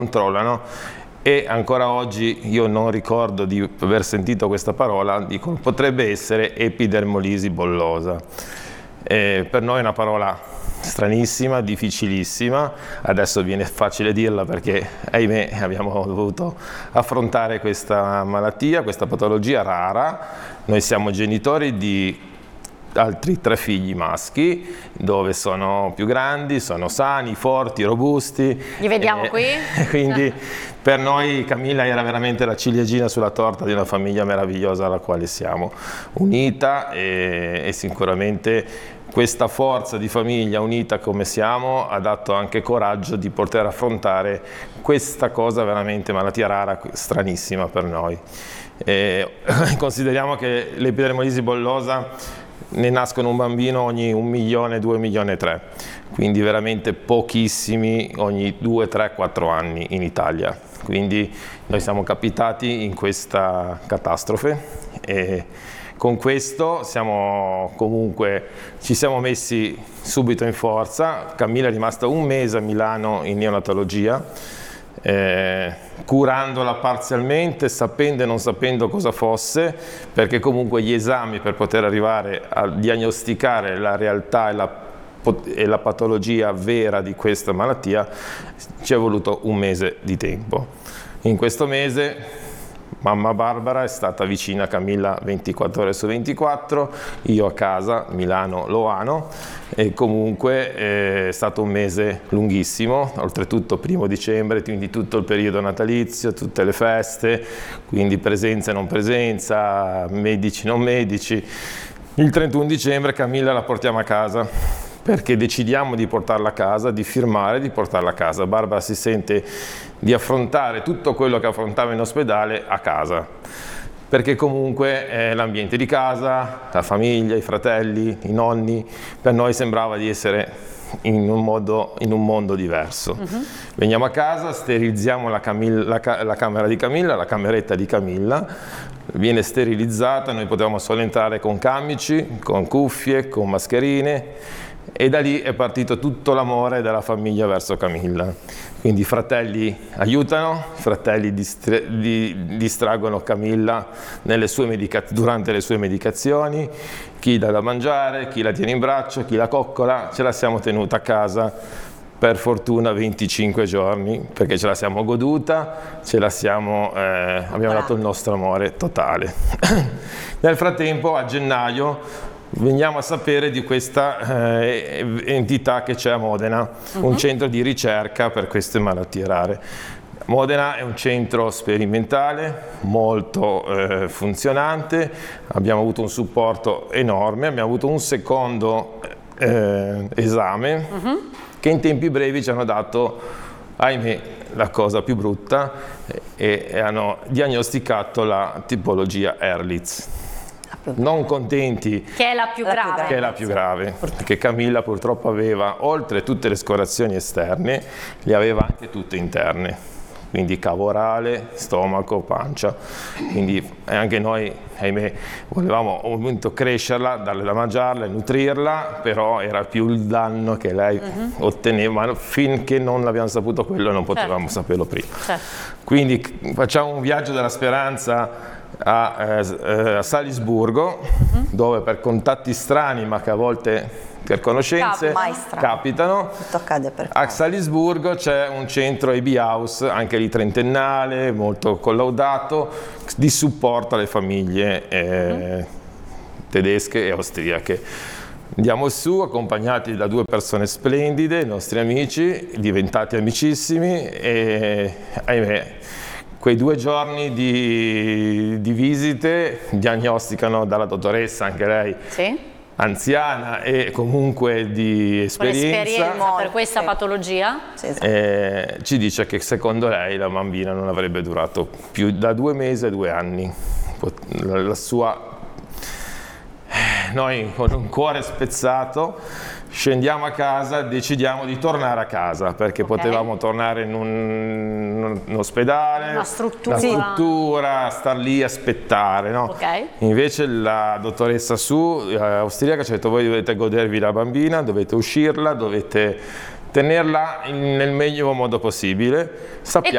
controllano. E ancora oggi io non ricordo di aver sentito questa parola, dicono potrebbe essere epidermolisi bollosa. Per noi è una parola stranissima, difficilissima, adesso viene facile dirla perché ahimè abbiamo dovuto affrontare questa malattia, questa patologia rara. Noi siamo genitori di altri 3 figli maschi, dove sono più grandi, sono sani, forti, robusti. Li vediamo qui. Quindi per noi Camilla era veramente la ciliegina sulla torta di una famiglia meravigliosa alla quale siamo unita e sicuramente questa forza di famiglia unita come siamo ha dato anche coraggio di poter affrontare questa cosa veramente malattia rara, stranissima per noi. Consideriamo che l'epidermolisi bollosa ne nascono un bambino ogni 1 milione, 2 milioni e 3, quindi veramente pochissimi ogni 2, 3, 4 anni in Italia. Quindi noi siamo capitati in questa catastrofe e con questo ci siamo messi subito in forza. Camilla è rimasta 1 mese a Milano in neonatologia, curandola parzialmente, sapendo e non sapendo cosa fosse, perché comunque gli esami per poter arrivare a diagnosticare la realtà e la patologia vera di questa malattia ci è voluto 1 mese di tempo. In questo mese mamma Barbara è stata vicina a Camilla 24 ore su 24, io a casa, Milano Loano, e comunque è stato un mese lunghissimo, oltretutto 1° dicembre, quindi tutto il periodo natalizio, tutte le feste, quindi presenza e non presenza, medici non medici. Il 31 dicembre Camilla la portiamo a casa, perché decidiamo di portarla a casa, di firmare, di portarla a casa. Barbara si sente di affrontare tutto quello che affrontava in ospedale a casa, perché comunque l'ambiente di casa, la famiglia, i fratelli, i nonni, per noi sembrava di essere in un mondo diverso. Veniamo a casa, sterilizziamo la camera di Camilla, la cameretta di Camilla, viene sterilizzata, noi potevamo solo entrare con camici, con cuffie, con mascherine, e da lì è partito tutto l'amore della famiglia verso Camilla. Quindi i fratelli aiutano, i fratelli distraggono Camilla durante le sue medicazioni, chi dà da mangiare, chi la tiene in braccio, chi la coccola. Ce la siamo tenuta a casa per fortuna 25 giorni, perché ce la siamo goduta, abbiamo dato il nostro amore totale. Nel frattempo, a gennaio, veniamo a sapere di questa entità che c'è a Modena, un centro di ricerca per queste malattie rare. Modena è un centro sperimentale, molto funzionante, abbiamo avuto un supporto enorme, abbiamo avuto un secondo esame che in tempi brevi ci hanno dato, ahimè, la cosa più brutta, e hanno diagnosticato la tipologia Ehrlich. Non contenti, che è la più grave, che è la più grave, perché Camilla purtroppo aveva, oltre tutte le scorazioni esterne, le aveva anche tutte interne, quindi cavo orale, stomaco, pancia. Quindi anche noi, ahimè, volevamo ovviamente crescerla, darle da mangiarla, nutrirla, però era più il danno che lei otteneva, ma finché non abbiamo saputo quello non potevamo saperlo prima. Quindi facciamo un viaggio della speranza a Salisburgo, dove per contatti strani, ma che a volte per conoscenze capitano, a Salisburgo c'è un centro EB House, anche lì trentennale, molto collaudato, di supporto alle famiglie tedesche e austriache. Andiamo su accompagnati da 2 persone splendide, i nostri amici, diventati amicissimi, e ahimè, quei 2 giorni di visite diagnosticano dalla dottoressa, anche lei anziana e comunque di esperienza per questa patologia, ci dice che secondo lei la bambina non avrebbe durato più da 2 mesi a 2 anni. Noi con un cuore spezzato scendiamo a casa, decidiamo di tornare a casa, perché potevamo tornare in un ospedale, una struttura, star lì a aspettare, no? Invece la dottoressa austriaca ci ha detto: voi dovete godervi la bambina, dovete uscirla, dovete tenerla nel meglio modo possibile.